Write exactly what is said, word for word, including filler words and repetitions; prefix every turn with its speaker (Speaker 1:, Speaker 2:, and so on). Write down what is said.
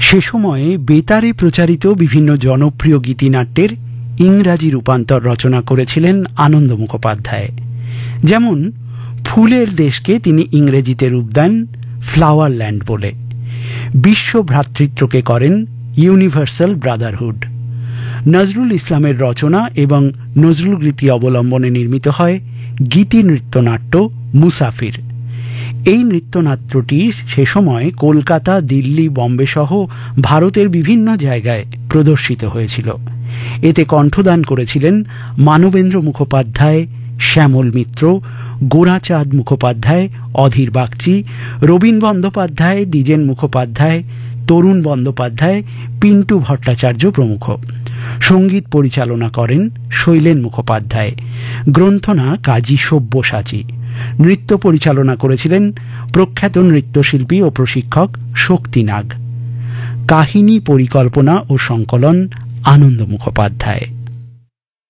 Speaker 1: সে সময়ে বেতারে প্রচারিত বিভিন্ন জনপ্রিয় গীতিনাট্যের ইংরাজি রূপান্তর রচনা করেছিলেন আনন্দ মুখোপাধ্যায়। যেমন ফুলের দেশকে তিনি ইংরেজিতে রূপ দেন ফ্লাওয়ার ল্যান্ড বলে। বিশ্ব ভ্রাতৃত্বকে করেন ইউনিভার্সাল ব্রাদারহুড। নজরুল ইসলামের রচনা এবং নজরুল গীতি অবলম্বনে নির্মিত হয় গীতি নৃত্যনাট্য মুসাফির। এই নৃত্যনাট্যটি সে সময় কলকাতা, দিল্লি, বোম্বে সহ ভারতের বিভিন্ন জায়গায় প্রদর্শিত হয়েছিল। এতে কণ্ঠদান করেছিলেন মানবেন্দ্র মুখোপাধ্যায়, শ্যামল মিত্র, গোরাচাঁদ মুখোপাধ্যায়, অধীর বাগচি, রবীন বন্দ্যোপাধ্যায়, দ্বিজেন মুখোপাধ্যায়, তরুণ বন্দ্যোপাধ্যায়, পিন্টু ভট্টাচার্য প্রমুখ। সঙ্গীত পরিচালনা করেন শৈলেন মুখোপাধ্যায়। গ্রন্থনা কাজী সব্যসাচী। নৃত্য পরিচালনা করেছিলেন প্রখ্যাত নৃত্যশিল্পী ও প্রশিক্ষক শক্তি নাগ। কাহিনী পরিকল্পনা ও সংকলন আনন্দ মুখোপাধ্যায়।